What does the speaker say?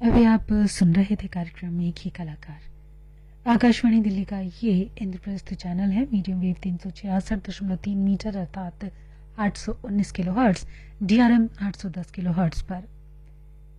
अभी आप सुन रहे थे कार्यक्रम एक ही कलाकार। आकाशवाणी दिल्ली का ये इंद्रप्रस्थ चैनल है। मीडियम वेव 366.3 मीटर अर्थात 819 किलोहर्ट्ज, DRM 810 किलोहर्ट्ज पर